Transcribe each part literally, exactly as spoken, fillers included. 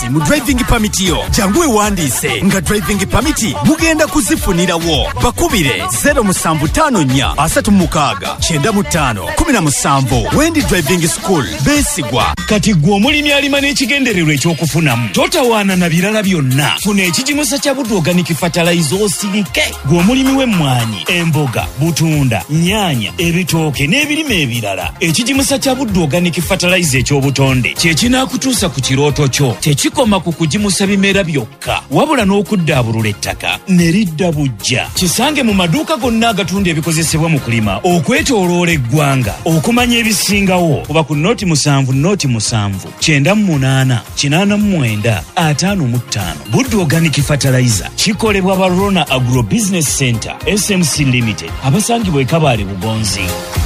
poliisi mu driving permit yo jangu wewandiise nga driving permit mugenda kuzifunirawo. Bakubire zero musanvu tano nnya asatu mukaaga kyenda mu ttaano kumi na musanvu. Wendi Driving School Besigwa. Kati gwe omulimi alima n'ekigendererwa ekyokufunamu totawaana na birala byonna. Funa ekigimusa kya Buddu Organic Fertilizer osirike. Gwe omulimi w'emmwanyi, emboga, butunda, nnyaanya, ebitooke n'ebirime ebirala. Ekigimusa kya Buddu Organic Fertilizer ekyobutonde kye kinaakutuusa ku kirooto kyo. Tekikoma ku kugimusa bimera byokka wabula n'okuddaabulula ettaka ne lidda bujja. Kisange mu maduuka gonna agatunda ebikozesebwa mu kulima okwetooloola eggwanga. Okumanya ebisingawo oba ku noti musanvu noti musanvu kyenda mu munaana kinaana mu mwenda ataano mu ttaano. Buddu Organic Fertilizer kikolebwa ba Rona Agro Business Center S M C Limited abasangibwa e Kabale Bugonzi.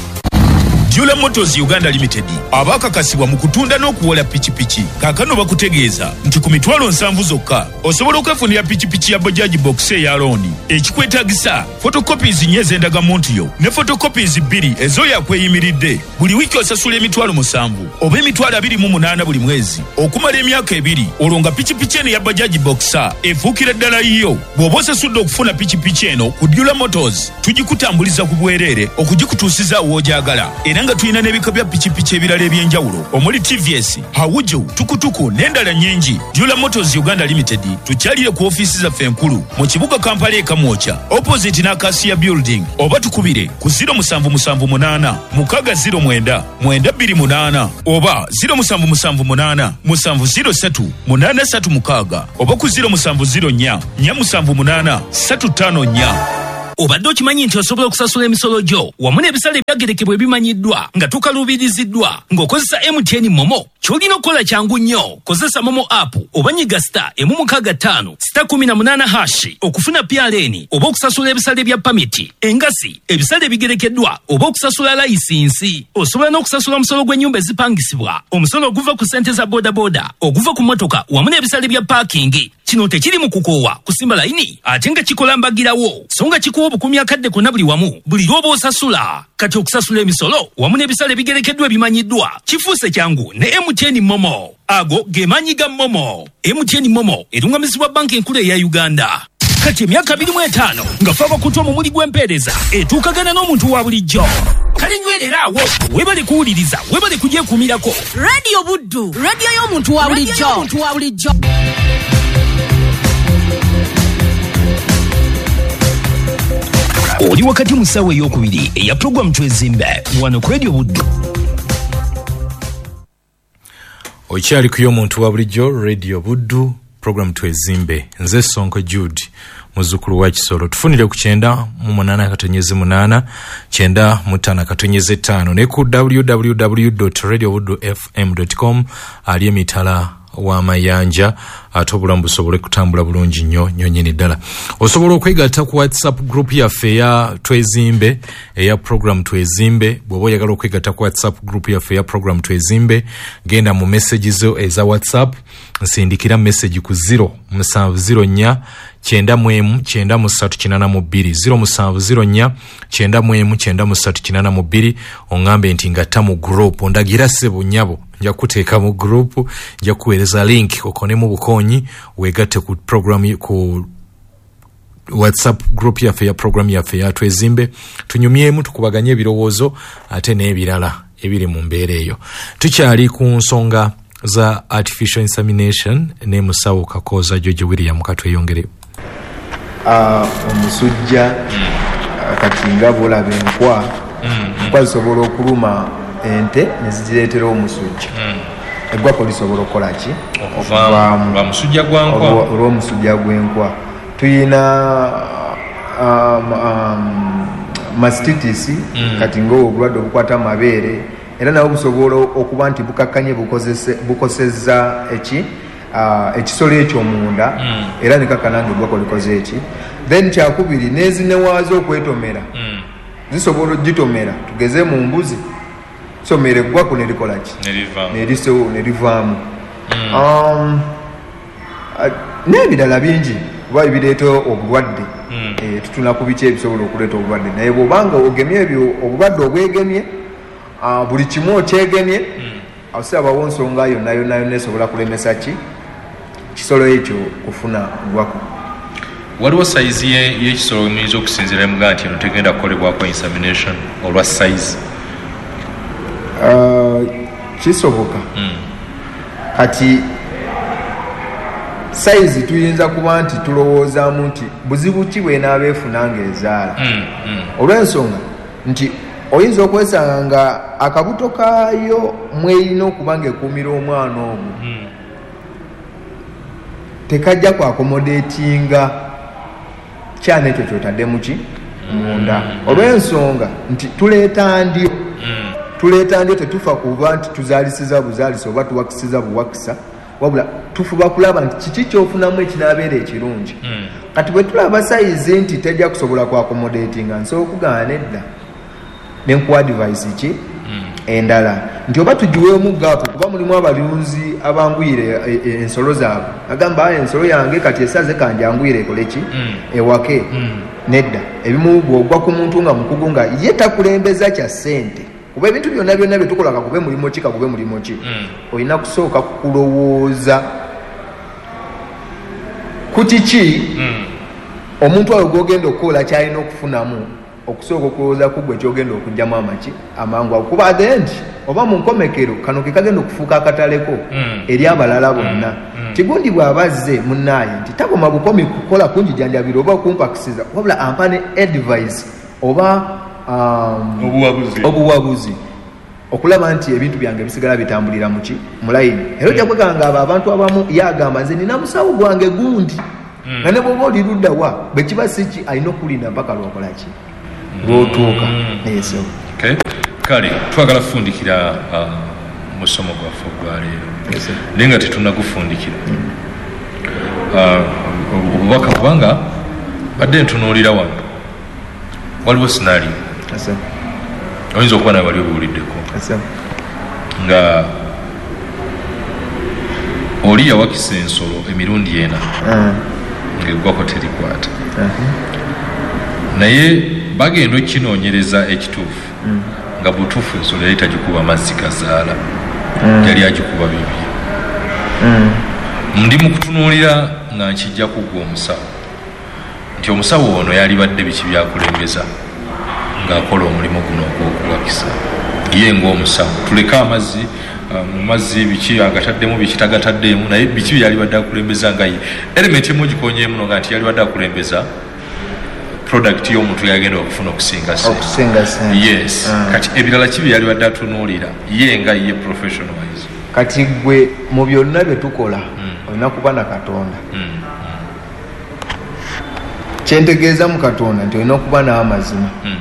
Jula Motors Uganda Limited abakakasibwa mu kutunda n'okuwola pichipichi kaakano bakutegeeza nti ku mitwalo nsanvu zokka osobola okwefunira pichipichi ya Bajaj Box eya looni ekikwetaagisa photocopies nnyo ez'endagamuntu yo ne photocopies bbiri ez'oyo akweyimiridde. Buli wiiki osasula emitwalo musanvu oba emitwalo abiri mu munaana buli mwezi okumala emyaka ebiri. Olwo nga pichipichi eno ya Bajaj Box efuukira ddala yiyo. Bw'oba osasudde okufuna pichipichi eno ku Jula Motors tugikutambuliza ku bwereere okugikutuusiza w'ogyagala. Era nga tuyina n'ebika bya pichipichi ebirala ebyenjawulo omuli T V S, Hawuju, Tukutuku n'endala nnyingi. Jula Motors Uganda Limited tukyalire ku ofiisi zaffe enkulu mu kibuga Kampala e Kamwocha opposite n'Acacia Building, oba tukubire ku zero musanvu musanvu munaana mukaaga zero mwenda mwenda bbiri munaana oba zero musanvu musanvu munaana musanvu zero ssatu munaana ssatu mukaaga oba ku zero musanvu zero nnya nnya musanvu munaana ssatu ttaano nnya. Obadde okimanyi nti osobola okusasula emisolo gyo wamu n'ebisale ebyagerekebwa ebimanyiddwa nga tukaluubiriziddwa ng'okozesa M T N Momo. Ky'olina okukola kyangu nnyo, kozesa Momo app oba nyiga star emu mukaaga ttaano star kumi na munaana hashi okufuna P R N oba okusasula ebisale bya pamiti, engasi, ebisale ebigerekeddwa oba okusasula layisinsi. Osobola n'okusasula omusolo gw'ennyumba ezipangisibwa, omusolo oguva ku ssente za bodaboda, oguva ku mmotoka wamu n'ebisale bya paakingi. Kino tekiri mu kukoowa kusimba layini ate nga kikola mbagirawo so nga kikuwa obukumi akadde konna buli wamu buli lw'oba osasula. Kati okusasula emisolo wamu n'ebisale ebigerekeddwa ebimanyiddwa kifuuse kyangu ne M T N Momo. Ago ge maanyi ga Momo. M T N Momo erungamizibwa banka enkulu eya Uganda. Kati emyaka abiri mu etaano nga fe abakutu omumuli gw'empeereza etuukagana n'omuntu wa bulijjo. Kale nywerera awo webale kuwuliriza webale kugyekuumirako. Radio Buddu, radio y'omuntu wa bulijjo. Oli wakati mu ssaawa ey'okubiri eya pulogulaamu Twezimbe wano ku Radio Buddu. Okyali ku y'omuntu wa bulijjo Radio Buddu pulogulaamu Twezimbe. Nze Sonko Jude muzzukulu wa Kisoro. Tufunire ku kyenda mu munaana akatonyeze munaana kyenda mu ttaano akatonyeze ttaano ne ku w w w dot radio buddu f m dot com ali emitala w'amayanja ate obulamu busobole kutambula bulungi nnyo nnyo nnyini ddala. Osobola okwegatta ku WhatsApp group yaffe eya Twezimbe eya program Twezimbe. Bw'oba oyagala okwegatta ku WhatsApp group yaffe eya program Twezimbe genda mu messages zo eza WhatsApp nsindikira message ku zero musanvu zero nnya kyenda mu emu kyenda mu ssatu kinaana mu bbiri zero musanvu zero nnya kyenda mu emu kyenda mu ssatu kinaana mu bbiri ongambe nti ngatta mu group ondagira ssebo nnyabo nja kuteeka mu group nja kuweereza link okone mu bukonyi weegatte ku program ku WhatsApp group yaffe ya program yaffe ya Twezimbe tunyumyemu tukubaganye ebirowoozo ate n'ebirala ebiri mu mbeera eyo. Tukyali ku nsonga za artificial insemination ne musawo Kakoza George William katweyongere. Uh, omusujja mm. kati nga bwolaba enkwa mm. enkwa zisobola okuluma ente nezireetera omusujja mm. eggwako lisobola okukola ki olw'omusujja gwankwa olw'omusujja gw'enkwa. Tuyina um, um, mastitis mm. kati ng'obulwadde obukwata amabeere era nabo busobola okuba nti bukakkanye bukosezza eki Uh, ekisolo ekyo munda mm. era nekakanange eggwako likoze eki. Then kyakubiri nezinewaazo okwetomera mm. zisobola ogitomera tugeze mu mbuzi somera eggwako nerikola ki nerivaamu mm. um, uh, n'ebirala bingi kuba bireeta obulwadde mm. e, tutuna ku biki ebisobola okuleeta obulwadde naye bwobanga ogemye ebyo obulwadde obwegemye uh, buli kimu okyegemye mm. abasabawo nsonga yonna yonna yonna esobola kulemesa ki kisolo ekyo kufuna gwako. Waliwo size y'ekisolo muyinza okusinziira emuga nti eno tegenda kukolebwako insemination olwa size? Uh, kisoboka mm. Kati size tuyinza kuba nti tulowoozaamu nti buzibu ki bwenaaba efuna ng'ezaala mm, mm. olw'ensonga nti oyinza okwesanga nga akabuto kaayo mweyina okuba ng'ekuumira omwana ogwo mm. tekajja kwakomodeetinga kyana ekyo kyotadde muki munda mm. olw'ensonga nti tuleeta ndyo mm. tuleeta ndyo tetufa kuba nti tuzaalisiza buzaalisa oba tuwakisiza buwakisa wabula tufuba kulaba nti kiki kyofunamu ekinaabeera ekirungi mm. kati bwe tulaba sayizi nti tejja kusobola kwakomodeetinga nsobola okugana nedda nenkuwa advice ki mm. endala nti oba tugiweemu gaapu kuba mulimu abalunzi abanguyire ensolo zaabwe agamba ensolo yange kati esaze kanje anguyire ekole ki mm. ewake mm. nedda ebimu bwogwa ku muntu nga mukugu nga ye takulembeza kya ssente kuba ebintu byonna byonna byetukola kakube mulimu ki kakube mulimu ki mm. olina kusooka kulowooza ku kiki mm. omuntu oyo gwogenda okukola kyalina okufunamu okusooka okulowooza ku gwe kyogenda okugyamu amaki amangu ago kuba the end oba mu nkomekero kano ke kagenda okufuuka akataleko mm. eri abalala bonna mm. kigundi bw'abazze munnaaye nti takoma bukomi kukola kunjijanjabira oba okumpakisiza wabula ampa ne advice oba Um, obuwabuzi obuwabuzi okulaba nti ebintu byange bisigala bitambulira muki mulayini era ojja kweganga abo abantu abamu yagamba nze nina musawo gwange gundi mm. nga ne bwoba oli luddawa bwe kiba siki alina okulinda mpaka lwokola ki lwotuuka mm. eso okay. Kale twagala kufundikira uh, musomo gwaffe ogwaleero yes, naye nga tetunagufundikira mm. uh, obubaka kubanga badde ntunuulira wano waliwo scenario oyinza okuba nawe wali obiwuliddeko nga oli yawakisa ensolo emirundi ena ng'eggwako terikwata naye bagenda okukinoonyereza ekituufu nga butuufu ensolo yali tagikuba mazzi kazaala yali agikuba bibye ndi mu kutunuulira nga nkijja kuggwa omusawo nti omusawo ono yalibadde biki byakulembeza ng'akola omulimu guno ogw'okuwakisa ye ng'omusawo tuleke amazzi mu mazzi biki agataddemu biki tagataddemu naye biki byalibadde akulembeza nga ye element emu gikonyeemu no nga nti yalibadde akulembeza product y'omuntu yagenda okufuna okusinga sente yes uh. Kati ebirala kibi yalibadde atunuulira ye nga ye professional wise kati gwe mu byonna bye tukola mm. olina kuba na Katonda mm. kyentegeeza mu Katonda nti olina okuba n'amazima mm.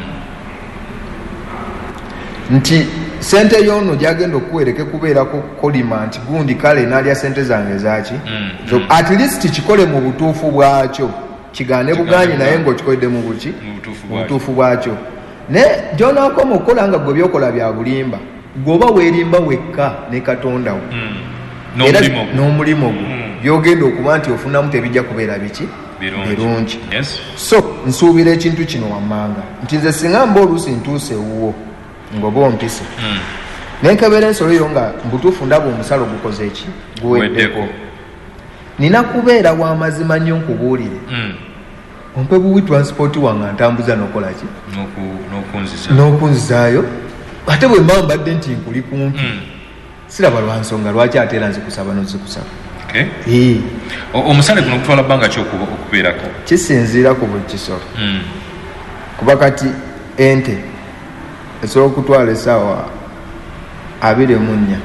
nti sente yono gyagenda okuwereke kubeerako kolima nti gundi kale naalya sente zange zaki mm. so, at least kikole mu butuufu bwakyo kigane buganyi naye ng'okikoledde mu buki mu butuufu bwakyo naye gyonaakoma okukola nga gwe byokola bya bulimba gweoba weerimba wekka ne Katonda wo mm. era n'omulimu gwo mm. byogenda okuba nti ofunamu tebijja kubeera biki birungi yes. So nsuubira ekintu kino wammanga nti nze singa mba oluusi ntuuse wuwo ng'oba ompise mm. nenkebeera ensolo yo nga mbutuufu ndaba omusalo gukoze eki guweddeko nina kubeera wa mazima nnyo nkubuulire mm. ompe buwi transport wange ntambuza nokola ki n'okunzizaayo ate bwe mba mbadde nti nkuli kumpi mm. siraba lwa nsonga lwaki ate era nzikusaba nozikusaba okay. Omusale guno gutwala bbanga ki okubeerako kisinziira ku buli kisolo mm. kuba kati ente esobola okutwala essaawa abiri mu nnya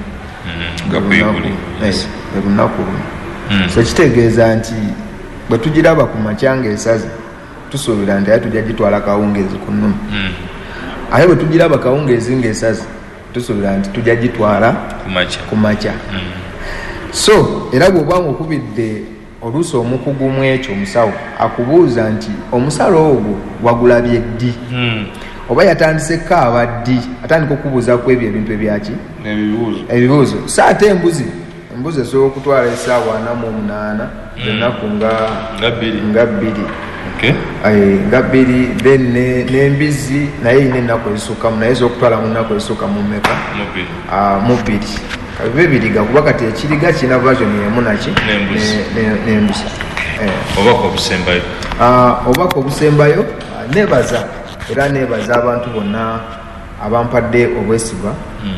ebunaku luno so kitegeeza nti bwe tugiraba ku makya ng'esaze tusuubira nti aye tujja gitwala kawungeezi ku nnumu mm. aye bwe tugiraba kawungeezi ng'esaze tusuubira nti tujja gitwala ku makya mm. So era bw'obanga okubidde oluusi omukugu mu ekyo omusawo akubuuza nti omusalo ogwo wagulabye ddi mm. oba yatandise kaaba ddi atandika okubuuza ku ebyo ebintu ebyaki ebibuuzo so ate embuzi embuzi esobola okutwala essaawa ana mu munaana ennaku nga bbiri Okay. Eh, nga bbiri then ne- n'embizi naye ine ennaku ezisukkamu naye ez'okutwala mu nnaku ezisukka mu mmeka Mubiri. Ah, mu bbiri kabibe ebiriga kuba kati ekiriga kirina version emu naki N'embuzi. ne- ne- n'embuzi Eh. Obaka obusembayo. Ah, obubaka obusembayo ah, nebaza era nebaza abantu bonna abampadde obwesiba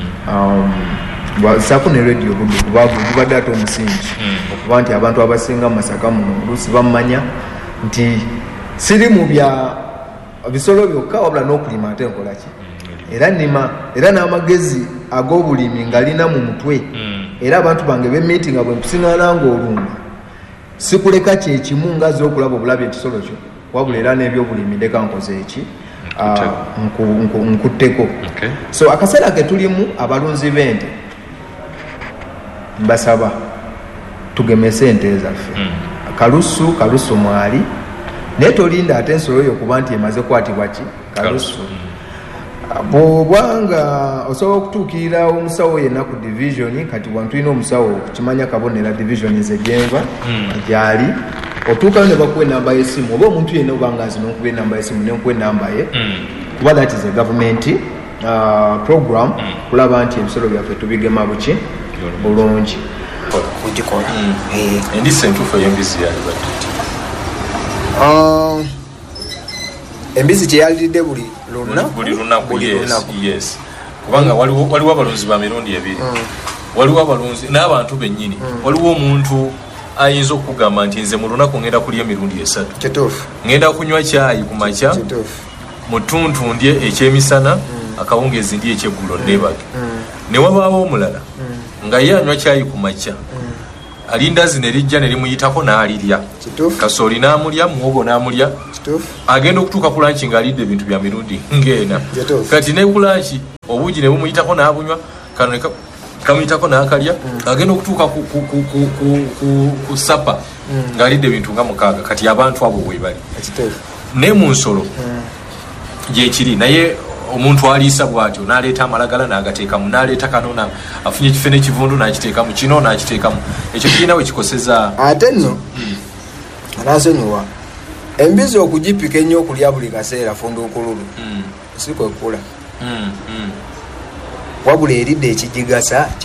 saako ne radio budde kuba gubadde ate omusingi okuba nti abantu abasinga mu Masaka muno oluusi bammanya nti siri mu bya bisolo byokka wabula n'okulima ate nkolaki era nima era n'amagezi ag'obulimi ngalina mu mutwe era abantu bange bemiitinga bwe nkusiŋŋaana ng'olumba sikuleka kyekimu ngazi okulaba obulabe ekisolo kyo wabula era n'ebyobulimi ndeka nkoze eki ah, nku- nku- nkutteko Okay. so akaseera ke tulimu abalunzi b'ente mbasaba tugemese ente zaffe kalusu kalusu mwali naye tolinda ate ensolo yo kuba nti emaze kwatibwa ki kalusu bwobanga osobola okutuukirira omusawo yenna ku division kati wantu tulina omusawo kimanya kabonera division zegyenva gyali otuukayo ne bakuwa enamba y'essimu oba omuntu yenna obanga nzina okuba enamba y'essimu nenkuwa enamba ye kuba that is a government uh, program kulaba nti ebisolo byaffe tubigema buki bulungi kugikola eh Endisa entuufu ey'embizi yali badde. Uh, embizi kyeyalidde buli lunaku Buli lunaku, buli yes, lunaku. yes. Kubanga waliwo waliwo abalunzi ba mirundi ebiri. Waliwo abalunzi n'abantu bennyini. Waliwo omuntu ayinza okugamba nti nze mu lunaku ngenda kulya emirundi esatu. kituufu Ngenda kunywa caayi ku makya, kituufu mu ttuntu ndye ekyemisana, akawungeezi ndye ekyeggulo neebage. Ne wabaawo omulala nga ye anywa caayi ku makya. Alindazi ne lijja ne limuyitako n'alirya. kituufu Kasooli n'amulya, muwogo n'amulya. kituufu Agenda okutuuka ku lanchi ng'alidde ebintu bya mirundi ng'ena. Kituufu. Kati ne ku lanchi obuugi ne bumuyitako n'abunywa, kano ne ka- kamuyitako n'akalya. Agenda okutuuka ku, ku, ku, ku, ku, ku, ku sapa ng'alidde ebintu nga mukaaga. Kati abantu abo bwe bali. kituufu Ne mu nsolo gyekiri naye omuntu aliisa bw'atyo n'aleeta amalagala n'agateekamu n'aleeta kano na afunye ekife n'ekivundu n'akiteekamu kino n'akiteekamu ekyo kirina we kikoseza. ate nno anasonyiwa embizi okugipika ennyo okulya buli kaseera funduukululu si kwekula Mm, mm. wabula eridde ekigigasa